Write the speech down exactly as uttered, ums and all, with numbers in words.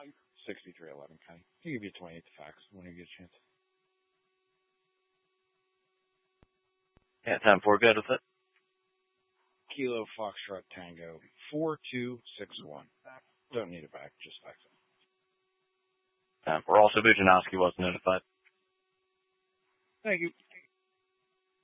sixty-three eleven, Connie. I'll give you twenty-eight to fax when you get a chance. Yeah, time for good with it. Kilo Foxtrot Tango four two six one. Don't need it back, just fax it. Time for also Bujanowski was notified. Thank you.